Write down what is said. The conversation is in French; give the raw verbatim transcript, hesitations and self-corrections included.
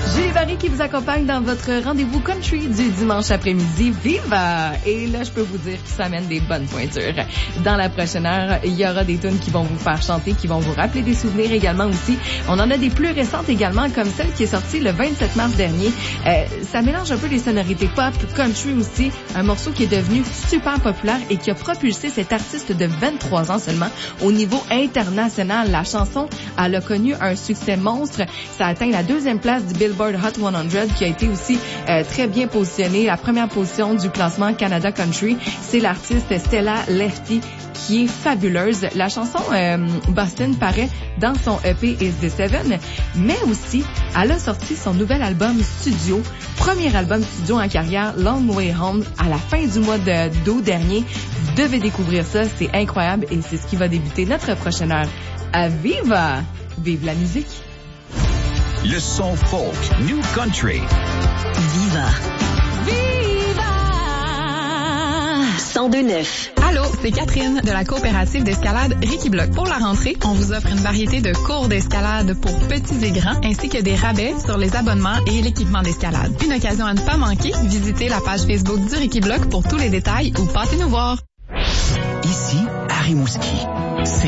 Julie Barry qui vous accompagne dans votre rendez-vous country du dimanche après-midi. Viva! Et là, je peux vous dire que ça amène des bonnes pointures. Dans la prochaine heure, il y aura des tunes qui vont vous faire chanter, qui vont vous rappeler des souvenirs également aussi. On en a des plus récentes également, comme celle qui est sortie le vingt-sept mars dernier. Euh, ça mélange un peu les sonorités pop, country aussi. Un morceau qui est devenu super populaire et qui a propulsé cet artiste de vingt-trois ans seulement au niveau international. La chanson, elle a connu un succès monstre. Ça a atteint la deuxième place du Billboard Hot cent, qui a été aussi euh, très bien positionnée. La première position du classement Canada Country, c'est l'artiste Stella Lefty qui est fabuleuse. La chanson euh, Boston paraît dans son E P Is The Seven, mais aussi elle a sorti son nouvel album studio, premier album studio en carrière, Long Way Home, à la fin du mois de, d'août dernier. Vous devez découvrir ça, c'est incroyable et c'est ce qui va débuter notre prochaine heure. À Viva! Vive la musique! Le son folk, New Country. Viva. Viva! cent deux neuf. Allô, c'est Catherine de la coopérative d'escalade Ricky Block. Pour la rentrée, on vous offre une variété de cours d'escalade pour petits et grands, ainsi que des rabais sur les abonnements et l'équipement d'escalade. Une occasion à ne pas manquer. Visitez la page Facebook du Ricky Block pour tous les détails ou passez nous voir. Ici, à Rimouski,